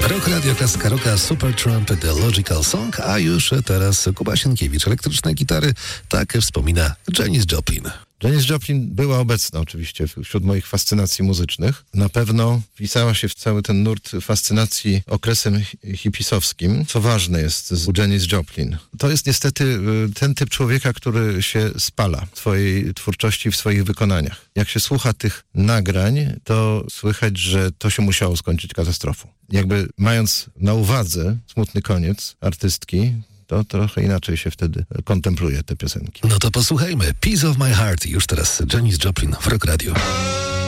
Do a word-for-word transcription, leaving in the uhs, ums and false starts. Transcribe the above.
Rock Radio, klasyka rocka, Supertramp, The Logical Song, a już teraz Kuba Sienkiewicz, elektryczne gitary, tak wspomina Janis Joplin. Janis Joplin była obecna oczywiście wśród moich fascynacji muzycznych. Na pewno wpisała się w cały ten nurt fascynacji okresem hipisowskim, co ważne jest u Janis Joplin. To jest niestety ten typ człowieka, który się spala w swojej twórczości, w swoich wykonaniach. Jak się słucha tych nagrań, to słychać, że to się musiało skończyć katastrofą. Jakby mając na uwadze smutny koniec artystki, to trochę inaczej się wtedy kontempluje te piosenki. No to posłuchajmy. Piece of My Heart. Już teraz Janis Joplin w Rock Radio.